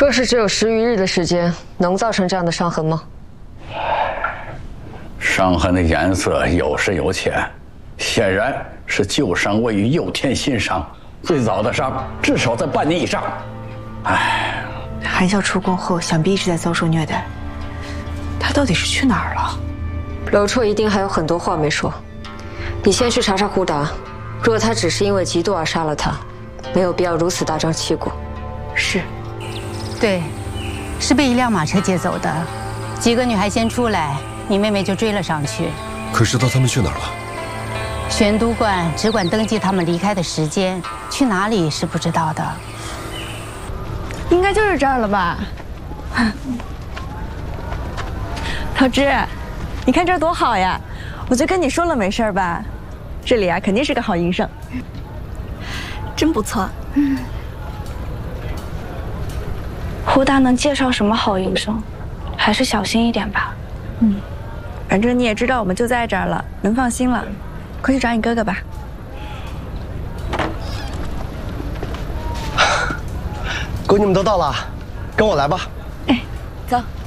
若是只有10余日的时间，能造成这样的伤痕吗？ 伤痕的颜色有深有浅，显然是旧伤位于右天心上，最早的伤至少在半年以上。唉， 韩笑出宫后，想必一直在遭受虐待。他到底是去哪儿了？ 柳绰一定还有很多话没说。你先去查查胡达，若他只是因为嫉妒而杀了他，没有必要如此大张旗鼓。 是。 对，是被一辆马车接走的。几个女孩先出来，你妹妹就追了上去。 可知道他们去哪儿了？ 玄都观只管登记他们离开的时间，去哪里是不知道的。 应该就是这儿了吧？桃枝，你看这儿多好呀！我就跟你说了没事吧？这里啊，肯定是个好营生。 真不错。胡达能介绍什么好营生，还是小心一点吧。 反正你也知道我们就在这儿了，能放心了。快去找你哥哥吧。 姑娘们都到了，跟我来吧。 哎，走。